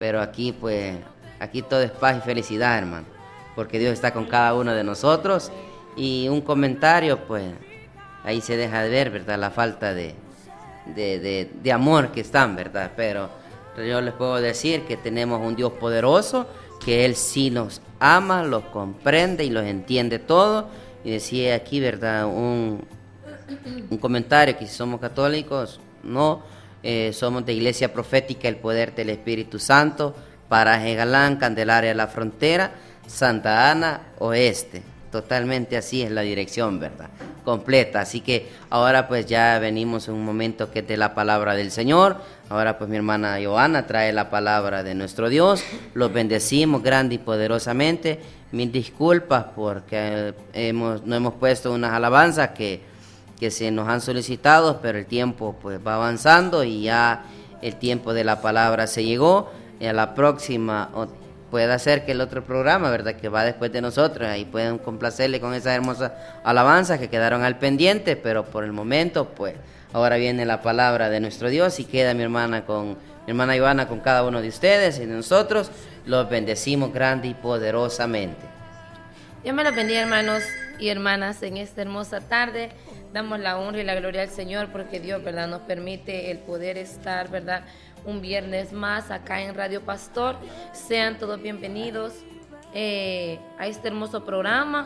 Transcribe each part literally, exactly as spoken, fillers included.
pero aquí pues, aquí todo es paz y felicidad, hermano, porque Dios está con cada uno de nosotros. Y un comentario, pues, ahí se deja de ver, ¿verdad?, la falta de, de, de, de amor que están, ¿verdad? Pero yo les puedo decir que tenemos un Dios poderoso, que Él sí nos ama, los comprende y los entiende todo. Y decía aquí, ¿verdad?, un, un comentario, que si somos católicos, no, eh, somos de Iglesia Profética El Poder del Espíritu Santo, Paraje Galán, Candelaria La Frontera, Santa Ana Oeste. Totalmente así es la dirección, ¿verdad?, completa. Así que ahora pues ya venimos en un momento que es de la palabra del Señor. Ahora pues mi hermana Joana trae la palabra de nuestro Dios. Los bendecimos grande y poderosamente. Mil disculpas porque hemos, no hemos puesto unas alabanzas que, que se nos han solicitado, pero el tiempo pues va avanzando y ya el tiempo de la palabra se llegó. Y a la próxima puede ser que el otro programa, ¿verdad?, que va después de nosotros, ahí pueden complacerle con esas hermosas alabanzas que quedaron al pendiente, pero por el momento, pues, ahora viene la palabra de nuestro Dios y queda mi hermana con, mi hermana Ivana con cada uno de ustedes y de nosotros. Los bendecimos grande y poderosamente. Dios me los bendiga, hermanos y hermanas, en esta hermosa tarde. Damos la honra y la gloria al Señor porque Dios, ¿verdad?, nos permite el poder estar, ¿verdad?, un viernes más acá en Radio Pastor. Sean todos bienvenidos eh, a este hermoso programa.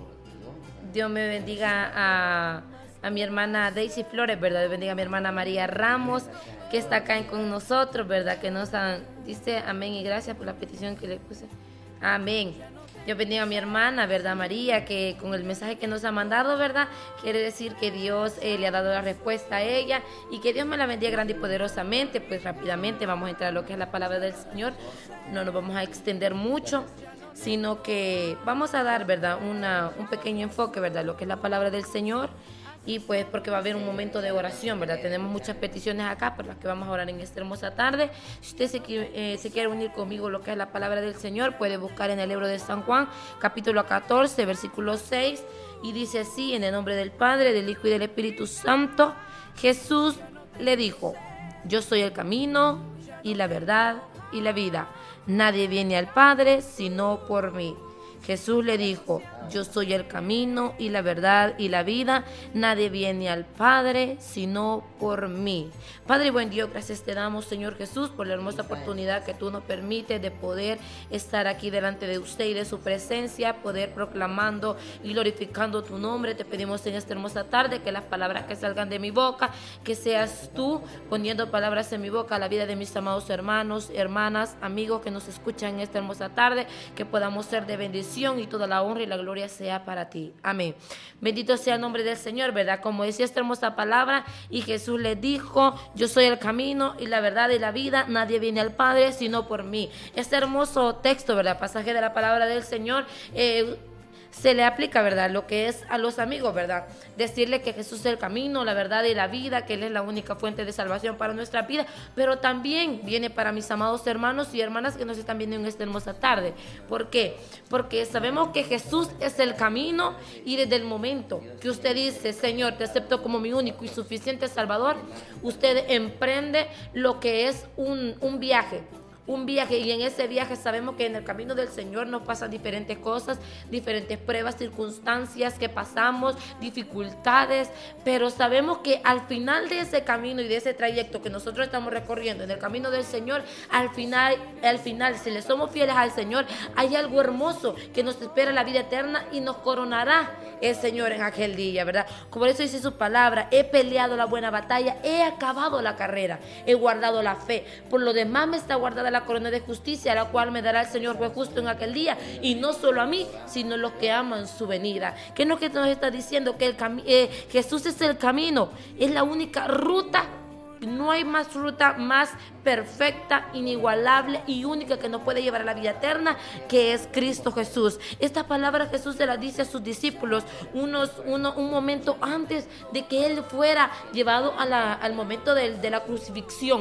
Dios me bendiga a, a mi hermana Daisy Flores, ¿verdad? Dios bendiga a mi hermana María Ramos, que está acá con nosotros, ¿verdad? Que nos han, dice amén y gracias por la petición que le puse. Amén. Dios bendiga a mi hermana, ¿verdad, María? Que con el mensaje que nos ha mandado, ¿verdad?, quiere decir que Dios eh, le ha dado la respuesta a ella y que Dios me la bendiga grande y poderosamente. Pues rápidamente vamos a entrar a lo que es la palabra del Señor. No nos vamos a extender mucho, sino que vamos a dar, ¿verdad?, una, un pequeño enfoque, ¿verdad?, lo que es la palabra del Señor. Y pues porque va a haber un momento de oración, ¿verdad? Tenemos muchas peticiones acá por las que vamos a orar en esta hermosa tarde. Si usted se, eh, se quiere unir conmigo lo que es la palabra del Señor, puede buscar en el libro de San Juan, capítulo catorce, versículo seis, y dice así: en el nombre del Padre, del Hijo y del Espíritu Santo. Jesús le dijo: yo soy el camino y la verdad y la vida. Nadie viene al Padre sino por mí. Jesús le dijo: yo soy el camino y la verdad y la vida. Nadie viene al Padre sino por mí. Padre y buen Dios, gracias te damos, Señor Jesús, por la hermosa oportunidad que tú nos permites de poder estar aquí delante de usted y de su presencia, poder proclamando y glorificando tu nombre. Te pedimos en esta hermosa tarde que las palabras que salgan de mi boca, que seas tú poniendo palabras en mi boca a la vida de mis amados hermanos, hermanas, amigos que nos escuchan en esta hermosa tarde, que podamos ser de bendición y toda la honra y la gloria sea para ti. Amén. Bendito sea el nombre del Señor, ¿verdad? Como decía esta hermosa palabra, y Jesús le dijo: yo soy el camino y la verdad y la vida. Nadie viene al Padre sino por mí. Este hermoso texto, ¿verdad?, pasaje de la palabra del Señor, eh, se le aplica, ¿verdad?, lo que es a los amigos, ¿verdad? Decirle que Jesús es el camino, la verdad y la vida, que Él es la única fuente de salvación para nuestra vida, pero también viene para mis amados hermanos y hermanas que nos están viendo en esta hermosa tarde. ¿Por qué? Porque sabemos que Jesús es el camino, y desde el momento que usted dice: Señor, te acepto como mi único y suficiente Salvador, usted emprende lo que es un, un viaje. Un viaje, y en ese viaje sabemos que en el camino del Señor nos pasan diferentes cosas, diferentes pruebas, circunstancias que pasamos, dificultades, pero sabemos que al final de ese camino y de ese trayecto que nosotros estamos recorriendo en el camino del Señor, al final, al final, si le somos fieles al Señor, hay algo hermoso que nos espera, la vida eterna, y nos coronará el Señor en aquel día, ¿verdad? Como eso dice su palabra: he peleado la buena batalla, he acabado la carrera, he guardado la fe, por lo demás me está guardada la corona de justicia, la cual me dará el Señor juez justo en aquel día, y no solo a mí, sino a los que aman su venida. ¿Qué es lo que nos está diciendo? Que el cami- eh, Jesús es el camino, es la única ruta. No hay más ruta más perfecta, inigualable y única que nos puede llevar a la vida eterna, que es Cristo Jesús. Esta palabra Jesús se la dice a sus discípulos unos, uno, un momento antes de que Él fuera llevado a la, al momento de, de la crucifixión.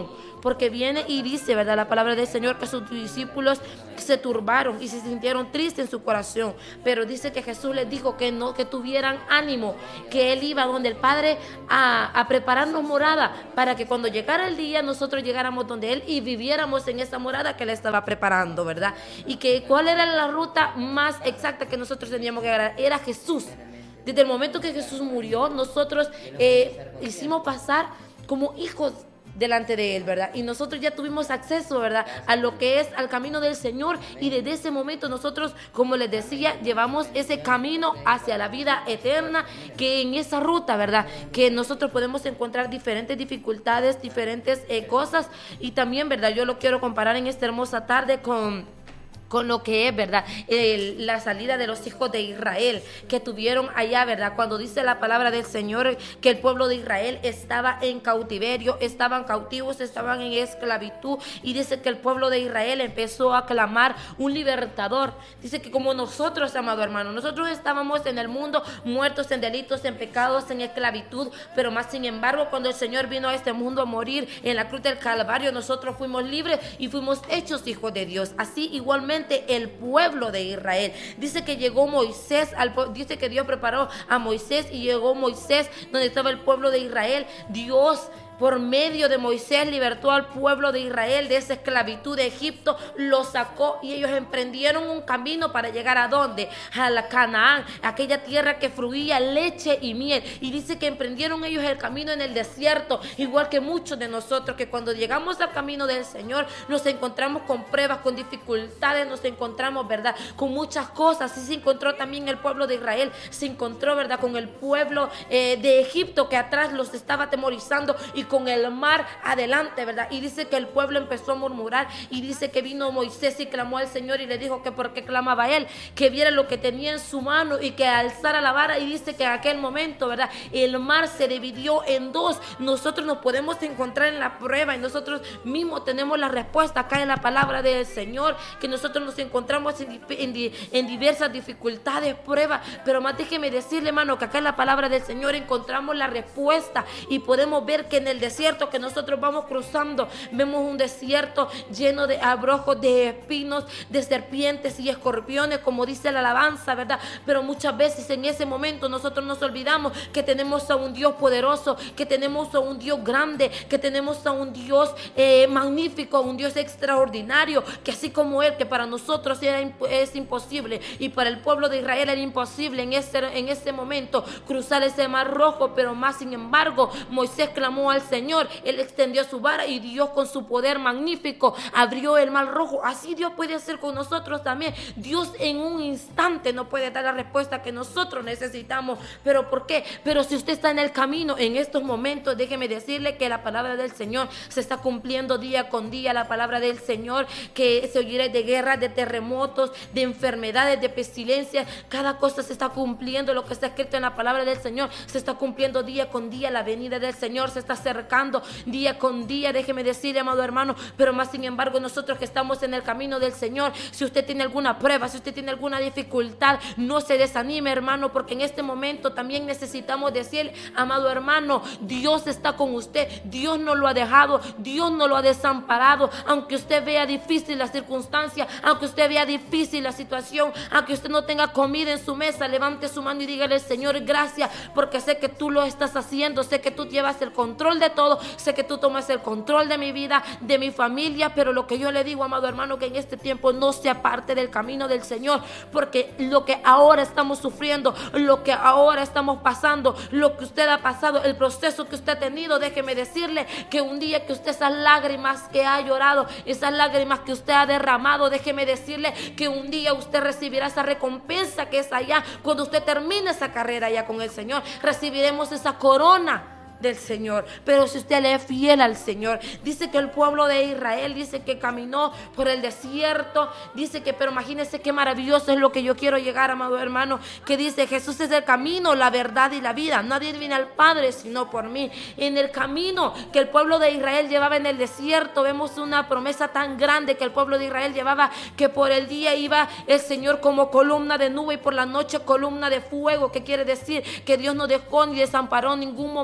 porque viene y dice, ¿verdad?, la palabra del Señor, que sus discípulos se turbaron y se sintieron tristes en su corazón, pero dice que Jesús les dijo que no, que tuvieran ánimo, que Él iba donde el Padre a, a prepararnos morada, para que cuando llegara el día nosotros llegáramos donde Él y viviéramos en esa morada que Él estaba preparando, ¿verdad? Y que cuál era la ruta más exacta que nosotros teníamos que agarrar, era Jesús. Desde el momento que Jesús murió, nosotros eh, hicimos pasar como hijos delante de Él, ¿verdad? Y nosotros ya tuvimos acceso, ¿verdad?, a lo que es al camino del Señor, y desde ese momento nosotros, como les decía, llevamos ese camino hacia la vida eterna, que en esa ruta, ¿verdad?, que nosotros podemos encontrar diferentes dificultades, diferentes eh, cosas, y también, ¿verdad?, yo lo quiero comparar en esta hermosa tarde con... con lo que es, ¿verdad?, el, la salida de los hijos de Israel que tuvieron allá, ¿verdad?, cuando dice la palabra del Señor que el pueblo de Israel estaba en cautiverio, estaban cautivos, estaban en esclavitud, y dice que el pueblo de Israel empezó a clamar un libertador. Dice que como nosotros, amado hermano, nosotros estábamos en el mundo muertos en delitos, en pecados, en esclavitud, pero más sin embargo, cuando el Señor vino a este mundo a morir en la cruz del Calvario, nosotros fuimos libres y fuimos hechos hijos de Dios. Así igualmente el pueblo de Israel. Dice que llegó Moisés, al, dice que Dios preparó a Moisés y llegó Moisés donde estaba el pueblo de Israel. Dios, por medio de Moisés, libertó al pueblo de Israel de esa esclavitud de Egipto, lo sacó y ellos emprendieron un camino para llegar a ¿dónde? A la Canaán, aquella tierra que fluía leche y miel. Y dice que emprendieron ellos el camino en el desierto, igual que muchos de nosotros, que cuando llegamos al camino del Señor nos encontramos con pruebas, con dificultades, nos encontramos, ¿verdad?, con muchas cosas. Y se encontró también el pueblo de Israel, se encontró, ¿verdad?, con el pueblo eh, de Egipto, que atrás los estaba atemorizando, y con el mar adelante, ¿verdad? Y dice que el pueblo empezó a murmurar, y dice que vino Moisés y clamó al Señor y le dijo que por qué clamaba él, que viera lo que tenía en su mano y que alzara la vara. Y dice que en aquel momento, ¿verdad?, el mar se dividió en dos. Nosotros nos podemos encontrar en la prueba y nosotros mismos tenemos la respuesta acá en la palabra del Señor, que nosotros nos encontramos en, en, en diversas dificultades, pruebas, pero más déjeme decirle, hermano, que acá en la palabra del Señor encontramos la respuesta, y podemos ver que en el desierto que nosotros vamos cruzando, vemos un desierto lleno de abrojos, de espinos, de serpientes y escorpiones, como dice la alabanza, ¿verdad? Pero muchas veces en ese momento nosotros nos olvidamos que tenemos a un Dios poderoso, que tenemos a un Dios grande, que tenemos a un Dios eh, magnífico, a un Dios extraordinario, que así como Él, que para nosotros era, es imposible, y para el pueblo de Israel era imposible en ese, en ese momento cruzar ese mar rojo, pero más sin embargo Moisés clamó al Señor, Él extendió su vara y Dios con su poder magnífico abrió el mar rojo. Así Dios puede hacer con nosotros también. Dios en un instante nos puede dar la respuesta que nosotros necesitamos. ¿Pero por qué? Pero si usted está en el camino en estos momentos, déjeme decirle que la palabra del Señor se está cumpliendo día con día. La palabra del Señor que se oirá de guerras, de terremotos, de enfermedades, de pestilencias. Cada cosa se está cumpliendo. Lo que está escrito en la palabra del Señor se está cumpliendo día con día. La venida del Señor se está acercando día con día, déjeme decirle, amado hermano. Pero más sin embargo, nosotros que estamos en el camino del Señor, si usted tiene alguna prueba, si usted tiene alguna dificultad, no se desanime, hermano, porque en este momento también necesitamos decir, amado hermano, Dios está con usted, Dios no lo ha dejado, Dios no lo ha desamparado. Aunque usted vea difícil la circunstancia, aunque usted vea difícil la situación, aunque usted no tenga comida en su mesa, levante su mano y dígale, Señor, gracias, porque sé que tú lo estás haciendo, sé que tú llevas el control de todo, sé que tú tomas el control de mi vida, de mi familia. Pero lo que yo le digo, amado hermano, que en este tiempo no se aparte del camino del Señor, porque lo que ahora estamos sufriendo, lo que ahora estamos pasando, lo que usted ha pasado, el proceso que usted ha tenido, déjeme decirle que un día que usted esas lágrimas que ha llorado, esas lágrimas que usted ha derramado, déjeme decirle que un día usted recibirá esa recompensa que es allá, cuando usted termine esa carrera allá con el Señor, recibiremos esa corona del Señor. Pero si usted le es fiel al Señor, dice que el pueblo de Israel, dice que caminó por el desierto, dice que, pero imagínese qué maravilloso es lo que yo quiero llegar, amado hermano, que dice, Jesús es el camino, la verdad y la vida, nadie viene al Padre sino por mí. En el camino que el pueblo de Israel llevaba en el desierto, vemos una promesa tan grande que el pueblo de Israel llevaba, que por el día iba el Señor como columna de nube y por la noche columna de fuego, que quiere decir que Dios no dejó ni desamparó en ningún momento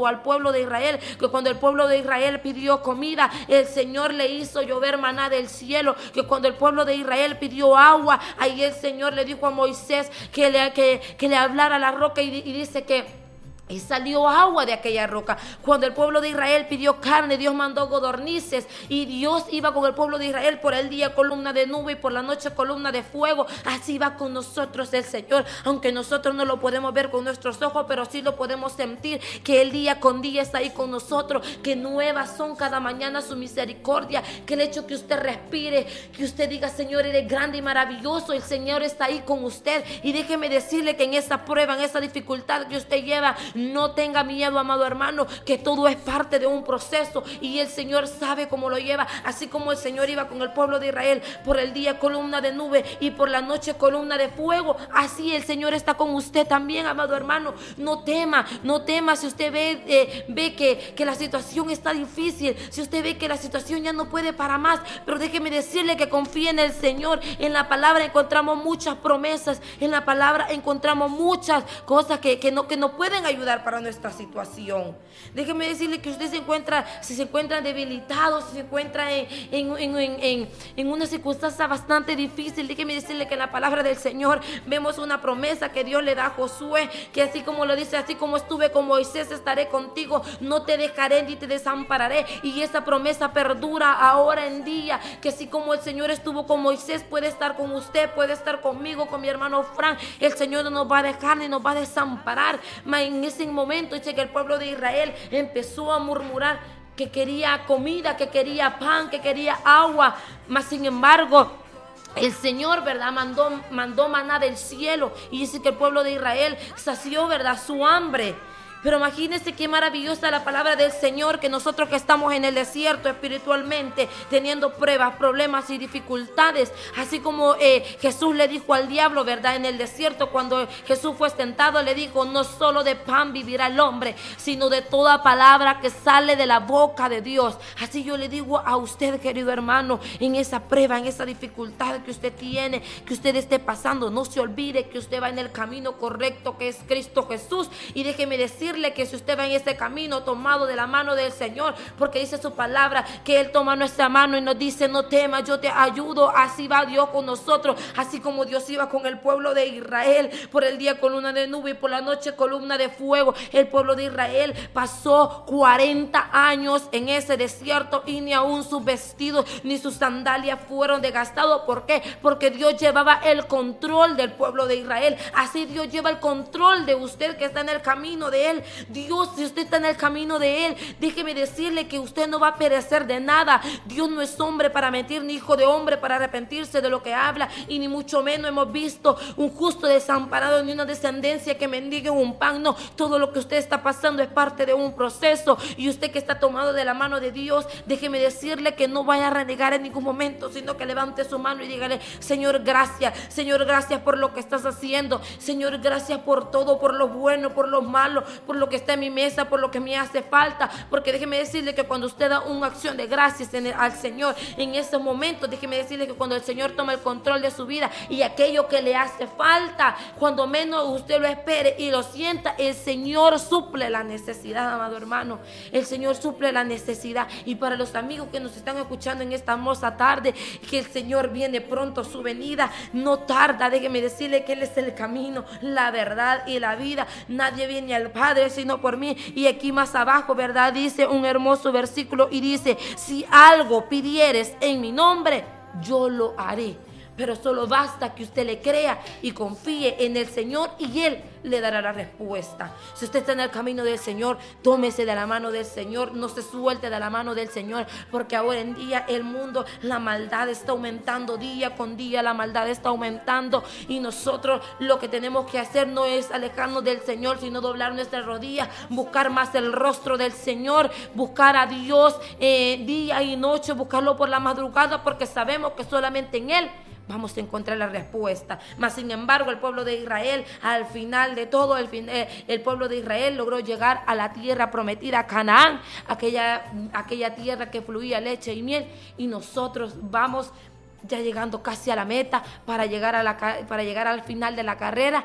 al pueblo de Israel, que cuando el pueblo de Israel pidió comida, el Señor le hizo llover maná del cielo, que cuando el pueblo de Israel pidió agua, ahí el Señor le dijo a Moisés que le, que, que le hablara a la roca, y, y dice que y salió agua de aquella roca. Cuando el pueblo de Israel pidió carne, Dios mandó codornices, y Dios iba con el pueblo de Israel por el día columna de nube y por la noche columna de fuego. Así va con nosotros el Señor, aunque nosotros no lo podemos ver con nuestros ojos, pero sí lo podemos sentir, que el día con día está ahí con nosotros, que nuevas son cada mañana su misericordia, que el hecho que usted respire, que usted diga: Señor, eres grande y maravilloso, el Señor está ahí con usted. Y déjeme decirle que en esa prueba, en esa dificultad que usted lleva, no tenga miedo, amado hermano, que todo es parte de un proceso, y el Señor sabe cómo lo lleva. Así como el Señor iba con el pueblo de Israel por el día columna de nube y por la noche columna de fuego, así el Señor está con usted también, amado hermano. No tema, no tema si usted ve, eh, ve que, que la situación está difícil, si usted ve que la situación ya no puede para más, pero déjeme decirle que confíe en el Señor. En la palabra encontramos muchas promesas, en la palabra encontramos muchas cosas que, que, no, que nos pueden ayudar para nuestra situación. Déjeme decirle que usted se encuentra, si se encuentra debilitado, si se encuentra en, en, en, en, en una circunstancia bastante difícil, déjeme decirle que en la palabra del Señor vemos una promesa que Dios le da a Josué, que así como lo dice: así como estuve con Moisés, estaré contigo, no te dejaré ni te desampararé. Y esa promesa perdura ahora en día, que así como el Señor estuvo con Moisés, puede estar con usted, puede estar conmigo, con mi hermano Frank. El Señor no nos va a dejar ni nos va a desamparar. Mas en ese momento dice que el pueblo de Israel empezó a murmurar que quería comida, que quería pan, que quería agua. Mas sin embargo, el Señor, ¿verdad?, mandó, mandó maná del cielo, y dice que el pueblo de Israel sació, ¿verdad?, su hambre. Pero imagínense qué maravillosa la palabra del Señor, que nosotros que estamos en el desierto espiritualmente, teniendo pruebas, problemas y dificultades, así como eh, Jesús le dijo al diablo, ¿verdad?, en el desierto, cuando Jesús fue tentado, le dijo: no solo de pan vivirá el hombre, sino de toda palabra que sale de la boca de Dios. Así yo le digo a usted, querido hermano, en esa prueba, en esa dificultad que usted tiene, que usted esté pasando, no se olvide que usted va en el camino correcto, que es Cristo Jesús. Y déjeme decir que si usted va en ese camino tomado de la mano del Señor, porque dice su palabra que Él toma nuestra mano y nos dice: no temas, yo te ayudo. Así va Dios con nosotros, así como Dios iba con el pueblo de Israel por el día columna de nube y por la noche columna de fuego. El pueblo de Israel pasó cuarenta años en ese desierto, y ni aún sus vestidos ni sus sandalias fueron desgastados. ¿Por qué? Porque Dios llevaba el control del pueblo de Israel. Así Dios lleva el control de usted que está en el camino de Él. Dios, si usted está en el camino de Él, déjeme decirle que usted no va a perecer de nada. Dios no es hombre para mentir, ni hijo de hombre para arrepentirse de lo que habla, y ni mucho menos hemos visto un justo desamparado, ni una descendencia que mendigue un pan. No, todo lo que usted está pasando es parte de un proceso, y usted que está tomado de la mano de Dios, déjeme decirle que no vaya a renegar en ningún momento, sino que levante su mano y dígale: Señor, gracias, Señor, gracias por lo que estás haciendo, Señor, gracias por todo, por lo bueno, por lo malo, por lo que está en mi mesa, por lo que me hace falta. Porque déjeme decirle que cuando usted da una acción de gracias en el, al Señor, en ese momento, déjeme decirle que cuando el Señor toma el control de su vida, y aquello que le hace falta, cuando menos usted lo espere y lo sienta, el Señor suple la necesidad, amado hermano. El Señor suple la necesidad. Y para los amigos que nos están escuchando en esta hermosa tarde, que el Señor viene pronto, su venida no tarda. Déjeme decirle que Él es el camino, la verdad y la vida. Nadie viene al Padre sino por mí. Y aquí más abajo, ¿verdad?, dice un hermoso versículo, y dice: si algo pidieres en mi nombre, yo lo haré. Pero solo basta que usted le crea y confíe en el Señor, y Él le dará la respuesta. Si usted está en el camino del Señor, tómese de la mano del Señor, no se suelte de la mano del Señor, porque ahora en día el mundo, la maldad está aumentando, día con día la maldad está aumentando, y nosotros lo que tenemos que hacer no es alejarnos del Señor, sino doblar nuestras rodillas, buscar más el rostro del Señor, buscar a Dios eh, día y noche, buscarlo por la madrugada, porque sabemos que solamente en Él vamos a encontrar la respuesta. Mas sin embargo, el pueblo de Israel, al final de todo, el, fin, eh, el pueblo de Israel logró llegar a la tierra prometida, Canaán, aquella, aquella tierra que fluía leche y miel, y nosotros vamos ya llegando casi a la meta, para llegar, a la, para llegar al final de la carrera.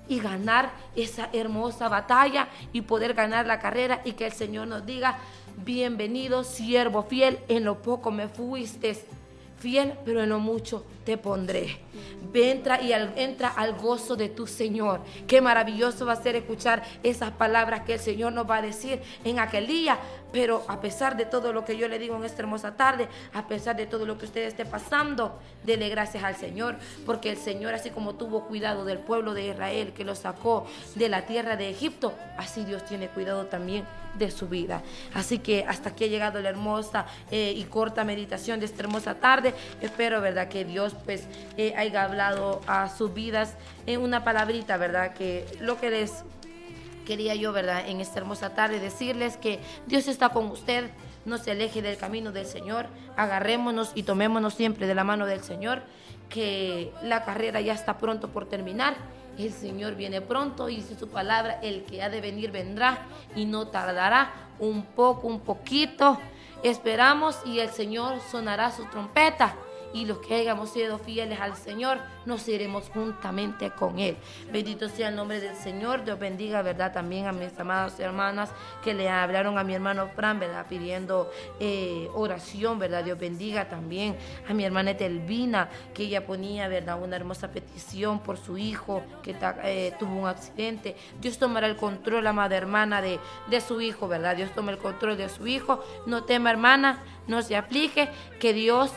y ganar esa hermosa batalla y poder ganar la carrera, y que el Señor nos diga: bienvenido, siervo fiel, en lo poco me fuiste fiel, pero en lo mucho te pondré. Entra y al, entra al gozo de tu Señor. Qué maravilloso va a ser escuchar esas palabras que el Señor nos va a decir en aquel día. Pero a pesar de todo lo que yo le digo en esta hermosa tarde, a pesar de todo lo que usted esté pasando, dele gracias al Señor, porque el Señor, así como tuvo cuidado del pueblo de Israel, que lo sacó de la tierra de Egipto, así Dios tiene cuidado también de su vida. Así que hasta aquí ha llegado la hermosa eh, y corta meditación de esta hermosa tarde. Espero, verdad, que Dios pues eh, haya hablado a sus vidas en una palabrita, verdad, que lo que les quería yo, verdad, en esta hermosa tarde decirles que Dios está con usted. No se aleje del camino del Señor. Agarrémonos y tomémonos siempre de la mano del Señor, que la carrera ya está pronto por terminar. El Señor viene pronto y dice su palabra: el que ha de venir vendrá y no tardará. Un poco, un poquito esperamos y el Señor sonará su trompeta, y los que hayamos sido fieles al Señor nos iremos juntamente con Él. Bendito sea el nombre del Señor. Dios bendiga, verdad, también a mis amadas hermanas que le hablaron a mi hermano Fran, verdad, pidiendo eh, oración, verdad. Dios bendiga también a mi hermana Etelvina, que ella ponía, verdad, una hermosa petición por su hijo que eh, tuvo un accidente. Dios tomará el control, amada hermana, de, de su hijo, verdad. Dios toma el control de su hijo. No tema, hermana, no se aflige, que Dios,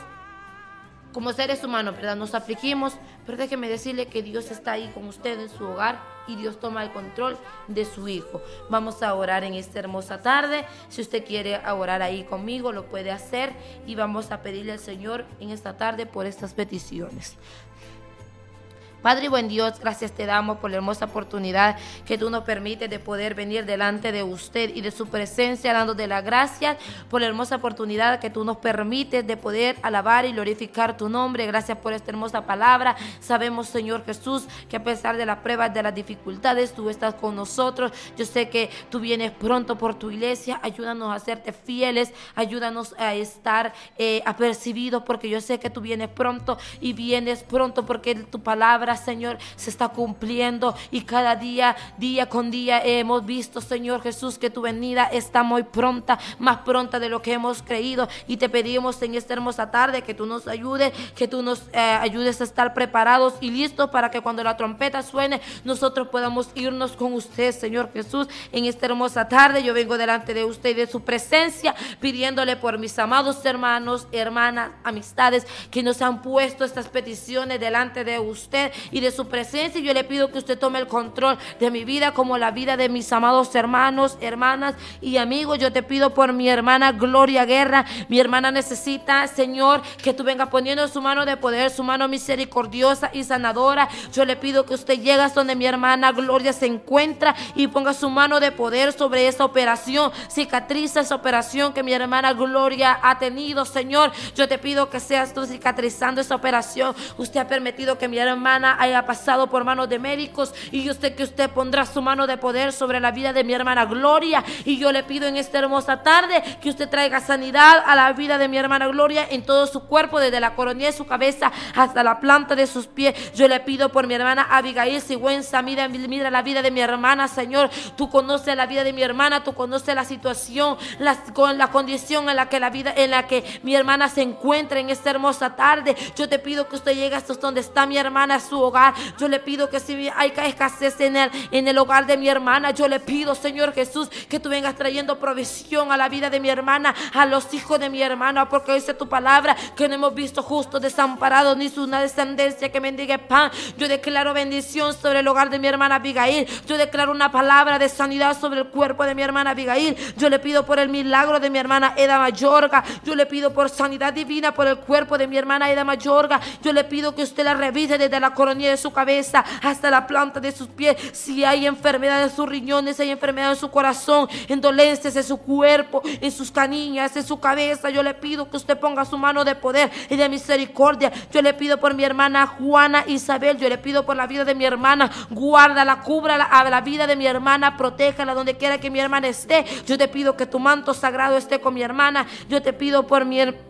como seres humanos, ¿verdad?, nos afligimos, pero déjeme decirle que Dios está ahí con usted en su hogar y Dios toma el control de su hijo. Vamos a orar en esta hermosa tarde. Si usted quiere orar ahí conmigo, lo puede hacer, y vamos a pedirle al Señor en esta tarde por estas peticiones. Padre y buen Dios, gracias te damos por la hermosa oportunidad que tú nos permites de poder venir delante de usted y de su presencia, dándote las gracias por la hermosa oportunidad que tú nos permites de poder alabar y glorificar tu nombre. Gracias por esta hermosa palabra. Sabemos, Señor Jesús, que a pesar de las pruebas, de las dificultades, tú estás con nosotros. Yo sé que tú vienes pronto por tu iglesia. Ayúdanos a serte fieles, ayúdanos a estar eh, apercibidos, porque yo sé que tú vienes pronto y vienes pronto porque tu palabra, Señor, se está cumpliendo, y cada día, día con día hemos visto, Señor Jesús, que tu venida está muy pronta, más pronta de lo que hemos creído, y te pedimos en esta hermosa tarde que tú nos ayudes, que tú nos eh, ayudes a estar preparados y listos para que cuando la trompeta suene nosotros podamos irnos con usted, Señor Jesús. En esta hermosa tarde yo vengo delante de usted y de su presencia, pidiéndole por mis amados hermanos, hermanas, amistades que nos han puesto estas peticiones delante de usted y de su presencia. Yo le pido que usted tome el control de mi vida como la vida de mis amados hermanos, hermanas y amigos. Yo te pido por mi hermana Gloria Guerra. Mi hermana necesita, Señor, que tú vengas poniendo su mano de poder, su mano misericordiosa y sanadora. Yo le pido que usted llegue hasta donde mi hermana Gloria se encuentra y ponga su mano de poder sobre esa operación, cicatriza esa operación que mi hermana Gloria ha tenido, Señor. Yo te pido que seas tú cicatrizando esa operación. Usted ha permitido que mi hermana haya pasado por manos de médicos, y yo sé que usted pondrá su mano de poder sobre la vida de mi hermana Gloria, y yo le pido en esta hermosa tarde que usted traiga sanidad a la vida de mi hermana Gloria en todo su cuerpo, desde la coronilla de su cabeza hasta la planta de sus pies. Yo le pido por mi hermana Abigail Sigüenza. Mira, mira la vida de mi hermana, Señor. Tú conoces la vida de mi hermana, tú conoces la situación, la, con la condición en la que la vida, en la que mi hermana se encuentra en esta hermosa tarde. Yo te pido que usted llegue hasta donde está mi hermana, a su hogar. Yo le pido que si hay escasez en el, en el hogar de mi hermana, yo le pido, Señor Jesús, que tú vengas trayendo provisión a la vida de mi hermana, a los hijos de mi hermana, porque dice tu palabra que no hemos visto justo desamparado ni su una descendencia que mendigue pan. Yo declaro bendición sobre el hogar de mi hermana Abigail. Yo declaro una palabra de sanidad sobre el cuerpo de mi hermana Abigail. Yo le pido por el milagro de mi hermana Eda Mayorga. Yo le pido por sanidad divina por el cuerpo de mi hermana Eda Mayorga. Yo le pido que usted la revise desde la coronilla de su cabeza hasta la planta de sus pies. Si hay enfermedad en sus riñones, si hay enfermedad en su corazón, en dolencias en su cuerpo, en sus canillas, en su cabeza, yo le pido que usted ponga su mano de poder y de misericordia. Yo le pido por mi hermana Juana Isabel. Yo le pido por la vida de mi hermana. Guárdala, cúbrala a la vida de mi hermana, protéjala donde quiera que mi hermana esté. Yo te pido que tu manto sagrado esté con mi hermana. Yo te pido por mi hermana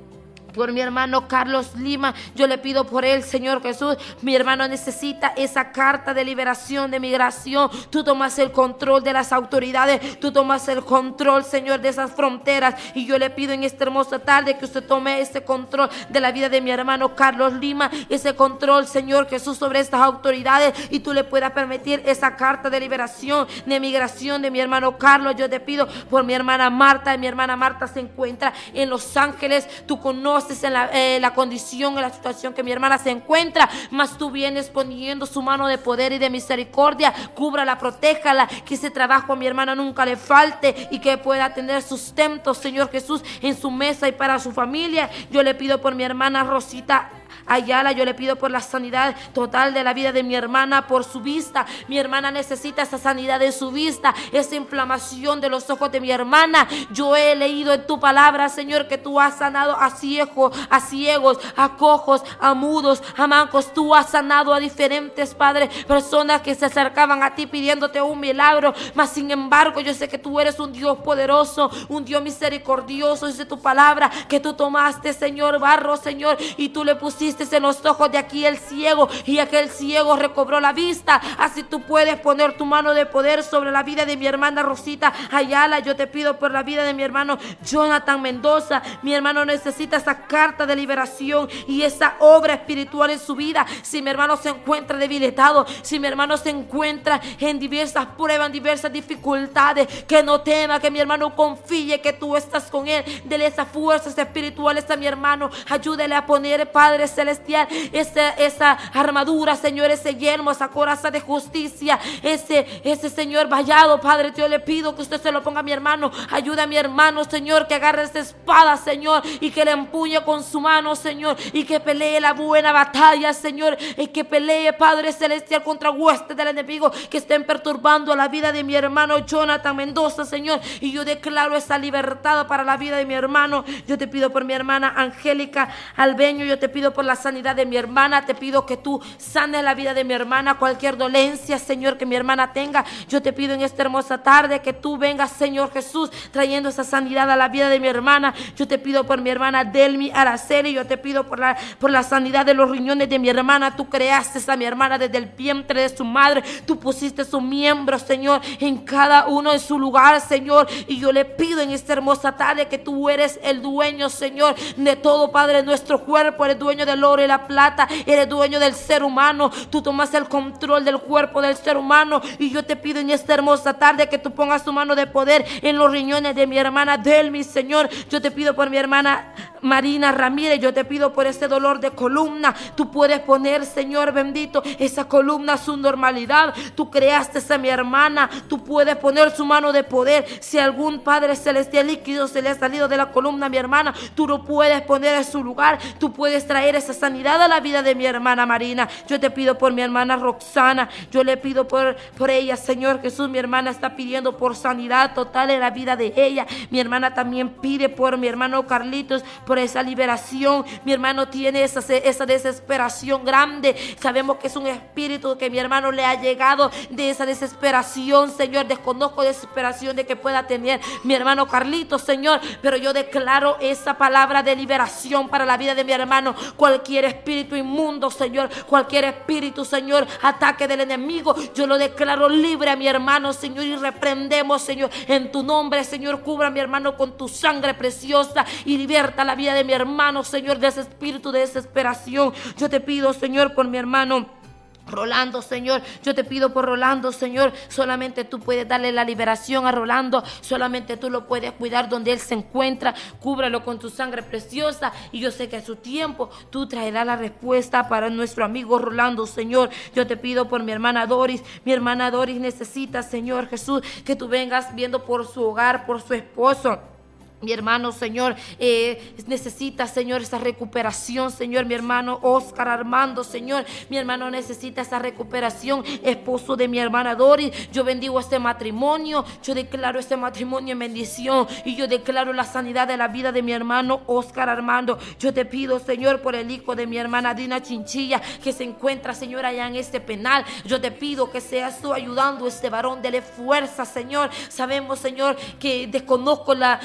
por mi hermano Carlos Lima. Yo le pido por él, Señor Jesús. Mi hermano necesita esa carta de liberación, de migración. Tú tomas el control de las autoridades. Tú tomas el control, Señor, de esas fronteras. Y yo le pido en esta hermosa tarde que usted tome ese control de la vida de mi hermano Carlos Lima. Ese control, Señor Jesús, sobre estas autoridades. Y tú le puedas permitir esa carta de liberación, de migración de mi hermano Carlos. Yo te pido por mi hermana Marta. Mi hermana Marta se encuentra en Los Ángeles. Tú conoces en la, eh, la condición, en la situación que mi hermana se encuentra, mas tú vienes poniendo su mano de poder y de misericordia. Cúbrala, protéjala, que ese trabajo a mi hermana nunca le falte y que pueda tener sustento, Señor Jesús, en su mesa y para su familia. Yo le pido por mi hermana Rosita Ayala, yo le pido por la sanidad total de la vida de mi hermana, por su vista. Mi hermana necesita esa sanidad en su vista, esa inflamación de los ojos de mi hermana. Yo he leído en tu palabra, Señor, que tú has sanado a ciegos, a ciegos, a cojos, a mudos, a mancos. Tú has sanado a diferentes, Padre, personas que se acercaban a ti pidiéndote un milagro. Mas sin embargo, yo sé que tú eres un Dios poderoso, un Dios misericordioso. Dice tu palabra que tú tomaste, Señor, barro, Señor, y tú le pusiste en los ojos de aquí el ciego, y aquel ciego recobró la vista. Así tú puedes poner tu mano de poder sobre la vida de mi hermana Rosita Ayala. Yo te pido por la vida de mi hermano Jonathan Mendoza. Mi hermano necesita esa carta de liberación y esa obra espiritual en su vida. Si mi hermano se encuentra debilitado, si mi hermano se encuentra en diversas pruebas, en diversas dificultades, que no tema, que mi hermano confíe que tú estás con él. Dele esas fuerzas espirituales a mi hermano. Ayúdele a poner, Padre celestial, esa, esa armadura, Señor, ese yelmo, esa coraza de justicia, ese, ese Señor vallado, Padre. Yo le pido que usted se lo ponga a mi hermano. Ayuda a mi hermano, Señor, que agarre esa espada, Señor, y que le empuñe con su mano, Señor, y que pelee la buena batalla, Señor, y que pelee, Padre celestial, contra huestes del enemigo que estén perturbando la vida de mi hermano Jonathan Mendoza, Señor. Y yo declaro esa libertad para la vida de mi hermano. Yo te pido por mi hermana Angélica Albeño. Yo te pido por la sanidad de mi hermana. Te pido que tú sanes la vida de mi hermana, cualquier dolencia, Señor, que mi hermana tenga. Yo te pido en esta hermosa tarde que tú vengas, Señor Jesús, trayendo esa sanidad a la vida de mi hermana. Yo te pido por mi hermana Delmi Araceli. Yo te pido por la, por la sanidad de los riñones de mi hermana. Tú creaste a mi hermana desde el vientre de su madre. Tú pusiste sus miembros, Señor, en cada uno en su lugar, Señor. Y yo le pido en esta hermosa tarde que tú eres el dueño, Señor, de todo, Padre, nuestro cuerpo. Eres dueño del oro y la plata. Eres dueño del ser humano. Tú tomas el control del cuerpo del ser humano. Y yo te pido en esta hermosa tarde que tú pongas tu mano de poder en los riñones de mi hermana Delmi, Señor. Yo te pido por mi hermana Marina Ramírez. Yo te pido por ese dolor de columna. Tú puedes poner, Señor bendito, esa columna a su normalidad. Tú creaste a mi hermana. Tú puedes poner su mano de poder. Si algún, Padre celestial, líquido se le ha salido de la columna a mi hermana, tú lo puedes poner en su lugar. Tú puedes traer esa sanidad a la vida de mi hermana Marina. Yo te pido por mi hermana Roxana. Yo le pido por, por ella, Señor Jesús. Mi hermana está pidiendo por sanidad total en la vida de ella. Mi hermana también pide por mi hermano Carlitos, por esa liberación. Mi hermano tiene esa, esa desesperación grande. Sabemos que es un espíritu que mi hermano le ha llegado de esa desesperación, Señor. Desconozco desesperación de que pueda tener mi hermano Carlitos, Señor, pero yo declaro esa palabra de liberación para la vida de mi hermano. Cualquier espíritu inmundo, Señor, cualquier espíritu, Señor, ataque del enemigo, yo lo declaro libre a mi hermano, Señor, y reprendemos, Señor, en tu nombre, Señor. Cubra a mi hermano con tu sangre preciosa y liberta la vida de mi hermano, Señor, de ese espíritu de desesperación. Yo te pido, Señor, por mi hermano Rolando, Señor. Yo te pido por Rolando, Señor. Solamente tú puedes darle la liberación a Rolando. Solamente tú lo puedes cuidar donde él se encuentra. Cúbralo con tu sangre preciosa. Y yo sé que a su tiempo tú traerás la respuesta para nuestro amigo Rolando, Señor. Yo te pido por mi hermana Doris. Mi hermana Doris necesita, Señor Jesús, que tú vengas viendo por su hogar, por su esposo. Mi hermano, Señor, eh, necesita, Señor, esa recuperación, Señor. Mi hermano Oscar Armando, Señor, mi hermano necesita esa recuperación. Esposo de mi hermana Doris, yo bendigo este matrimonio. Yo declaro este matrimonio en bendición. Y yo declaro la sanidad de la vida de mi hermano Oscar Armando. Yo te pido, Señor, por el hijo de mi hermana Dina Chinchilla, que se encuentra, Señor, allá en este penal. Yo te pido que seas tú ayudando a este varón. Dele fuerza, Señor. Sabemos, Señor, que desconozco la... En,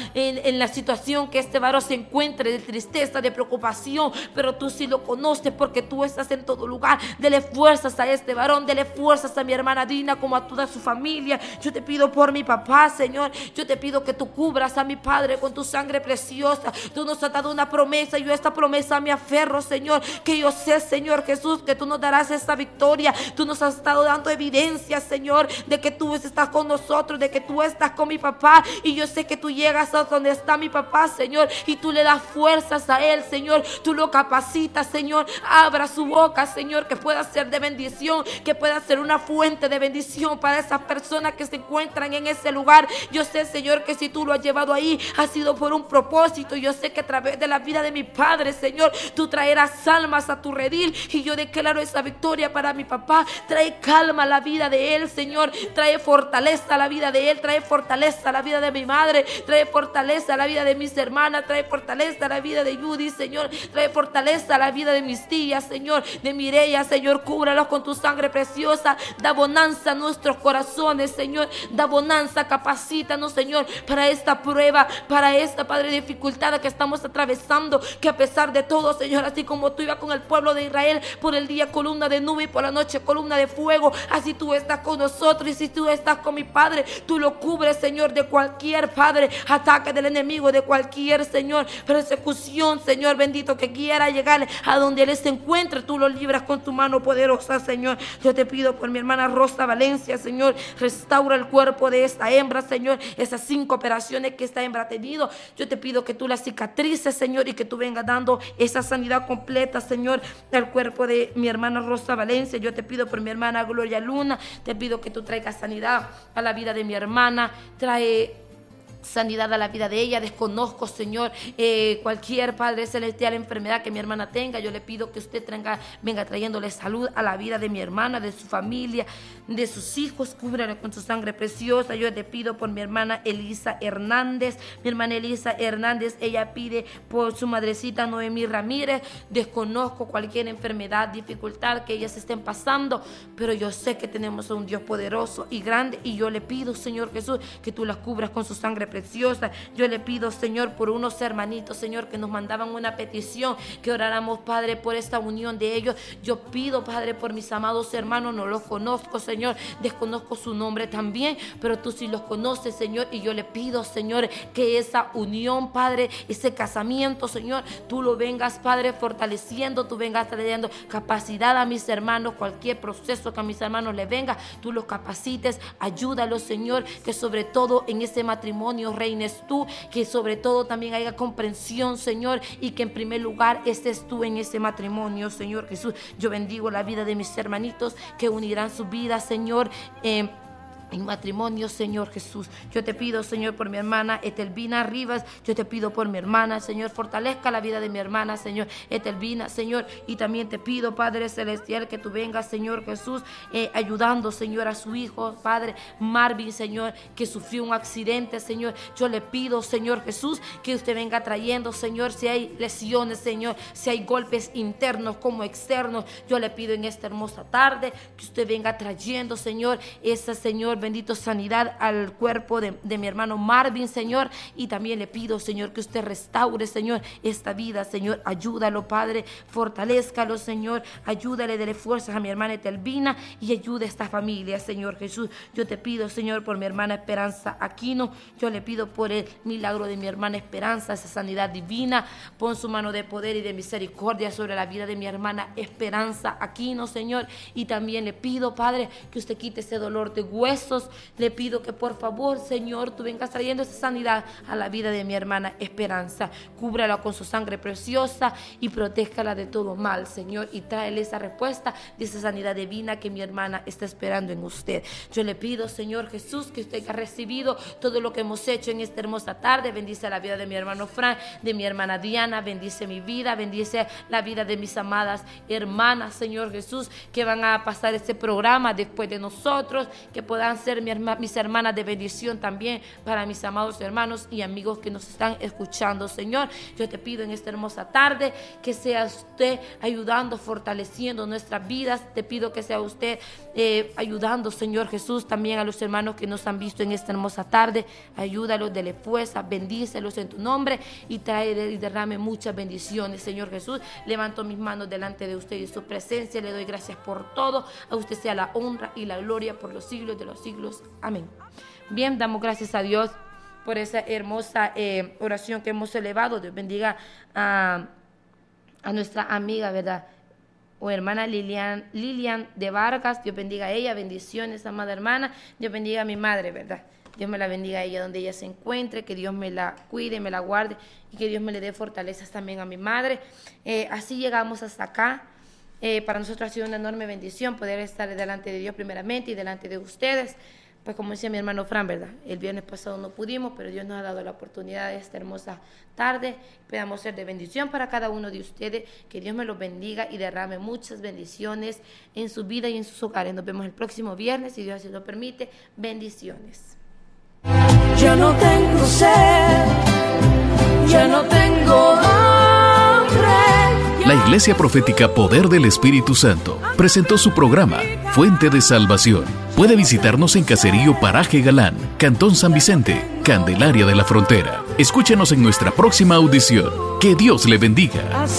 en la situación que este varón se encuentre, de tristeza, de preocupación, pero tú sí lo conoces porque tú estás en todo lugar. Dele fuerzas a este varón, dele fuerzas a mi hermana Dina como a toda su familia. Yo te pido por mi papá, Señor, yo te pido que tú cubras a mi padre con tu sangre preciosa. Tú nos has dado una promesa y yo a esta promesa me aferro, Señor, que yo sé, Señor Jesús, que tú nos darás esta victoria. Tú nos has estado dando evidencia, Señor, de que tú estás con nosotros, de que tú estás con mi papá, y yo sé que tú llegas a donde está mi papá, Señor, y tú le das fuerzas a él, Señor, tú lo capacitas, Señor, abra su boca, Señor, que pueda ser de bendición, que pueda ser una fuente de bendición para esas personas que se encuentran en ese lugar. Yo sé, Señor, que si tú lo has llevado ahí, ha sido por un propósito. Yo sé que a través de la vida de mi padre, Señor, tú traerás almas a tu redil, y yo declaro esa victoria para mi papá. Trae calma a la vida de él, Señor, trae fortaleza a la vida de él, trae fortaleza a la vida de mi madre, trae fortaleza a la vida de mis hermanas, trae fortaleza a la vida de Judy, Señor, trae fortaleza a la vida de mis tías, Señor, de Mireya, Señor, cúbralos con tu sangre preciosa. Da bonanza a nuestros corazones, Señor, da bonanza, capacítanos, Señor, para esta prueba, para esta, Padre, dificultad que estamos atravesando, que a pesar de todo, Señor, así como tú ibas con el pueblo de Israel, por el día columna de nube y por la noche columna de fuego, así tú estás con nosotros. Y si tú estás con mi Padre, tú lo cubres, Señor, de cualquier, Padre, ataque del enemigo, de cualquier, Señor, persecución, Señor bendito, que quiera llegar a donde él se encuentre. Tú lo libras con tu mano poderosa, Señor. Yo te pido por mi hermana Rosa Valencia, Señor, restaura el cuerpo de esta hembra, Señor, esas cinco operaciones que esta hembra ha tenido. Yo te pido que tú la cicatrices, Señor, y que tú vengas dando esa sanidad completa, Señor, al cuerpo de mi hermana Rosa Valencia. Yo te pido por mi hermana Gloria Luna, te pido que tú traigas sanidad a la vida de mi hermana, trae sanidad a la vida de ella. Desconozco, Señor, eh, cualquier, Padre celestial, enfermedad que mi hermana tenga. Yo le pido que usted traiga, venga trayéndole salud a la vida de mi hermana, de su familia, de sus hijos. Cúbrale con su sangre preciosa. Yo le pido por mi hermana Elisa Hernández. Mi hermana Elisa Hernández, ella pide por su madrecita Noemí Ramírez. Desconozco cualquier enfermedad, dificultad que ellas estén pasando, pero yo sé que tenemos a un Dios poderoso y grande, y yo le pido, Señor Jesús, que tú las cubras con su sangre preciosa. Yo le pido, Señor, por unos hermanitos, Señor, que nos mandaban una petición, que oráramos, Padre, por esta unión de ellos. Yo pido, Padre, por mis amados hermanos. No los conozco, Señor, desconozco su nombre también, pero tú sí los conoces, Señor, y yo le pido, Señor, que esa unión, Padre, ese casamiento, Señor, tú lo vengas, Padre, fortaleciendo, tú vengas trayendo capacidad a mis hermanos. Cualquier proceso que a mis hermanos les venga, tú los capacites, ayúdalos, Señor, que sobre todo en ese matrimonio reines tú, que sobre todo también haya comprensión, Señor, y que en primer lugar estés tú en ese matrimonio, Señor Jesús. Yo bendigo la vida de mis hermanitos que unirán su vida, Señor, eh, en matrimonio, Señor Jesús. Yo te pido, Señor, por mi hermana Etelvina Rivas. Yo te pido por mi hermana, Señor, fortalezca la vida de mi hermana, Señor, Etelvina, Señor. Y también te pido, Padre celestial, que tú vengas, Señor Jesús, eh, ayudando, Señor, a su hijo, Padre Marvin, Señor, que sufrió un accidente, Señor. Yo le pido, Señor Jesús, que usted venga trayendo, Señor, si hay lesiones, Señor, si hay golpes internos como externos, yo le pido en esta hermosa tarde que usted venga trayendo, Señor, esa, Señor, bendito, sanidad al cuerpo de, de mi hermano Marvin, Señor. Y también le pido, Señor, que usted restaure, Señor, esta vida, Señor. Ayúdalo, Padre, fortalézcalo, Señor. Ayúdale, dele fuerzas a mi hermana Etelvina y ayude a esta familia, Señor Jesús. Yo te pido, Señor, por mi hermana Esperanza Aquino. Yo le pido por el milagro de mi hermana Esperanza, esa sanidad divina. Pon su mano de poder y de misericordia sobre la vida de mi hermana Esperanza Aquino, Señor. Y también le pido, Padre, que usted quite ese dolor de hueso. Le pido que por favor, Señor, tú vengas trayendo esa sanidad a la vida de mi hermana Esperanza. Cúbrala con su sangre preciosa y protéjala de todo mal, Señor, y tráele esa respuesta de esa sanidad divina que mi hermana está esperando en usted. Yo le pido, Señor Jesús, que usted ha recibido todo lo que hemos hecho en esta hermosa tarde. Bendice la vida de mi hermano Fran, de mi hermana Diana, bendice mi vida, bendice la vida de mis amadas hermanas, Señor Jesús, que van a pasar este programa después de nosotros, que puedan, puedan ser mi herma, mis hermanas de bendición también para mis amados hermanos y amigos que nos están escuchando. Señor, yo te pido en esta hermosa tarde que sea usted ayudando, fortaleciendo nuestras vidas. Te pido que sea usted eh, ayudando, Señor Jesús, también a los hermanos que nos han visto en esta hermosa tarde. Ayúdalos, dele fuerza, bendícelos en tu nombre y trae y derrame muchas bendiciones, Señor Jesús. Levanto mis manos delante de usted y su presencia. Le doy gracias por todo. A usted sea la honra y la gloria por los siglos de los siglos. Amén. Bien, damos gracias a Dios por esa hermosa eh, oración que hemos elevado. Dios bendiga a, a nuestra amiga, ¿verdad? O hermana Lilian, Lilian de Vargas. Dios bendiga a ella. Bendiciones, amada hermana. Dios bendiga a mi madre, ¿verdad? Dios me la bendiga a ella donde ella se encuentre, que Dios me la cuide, me la guarde y que Dios me le dé fortalezas también a mi madre. Eh, así llegamos hasta acá. Eh, para nosotros ha sido una enorme bendición poder estar delante de Dios primeramente y delante de ustedes. Pues como decía mi hermano Fran, ¿verdad? El viernes pasado no pudimos, pero Dios nos ha dado la oportunidad de esta hermosa tarde. Podamos ser de bendición para cada uno de ustedes. Que Dios me los bendiga y derrame muchas bendiciones en su vida y en sus hogares. Nos vemos el próximo viernes, si Dios así lo permite. Bendiciones. Ya no tengo sed, ya no tengo hambre. La Iglesia Profética Poder del Espíritu Santo presentó su programa Fuente de Salvación. Puede visitarnos en Caserío Paraje Galán, Cantón San Vicente, Candelaria de la Frontera. Escúchenos en nuestra próxima audición. Que Dios le bendiga.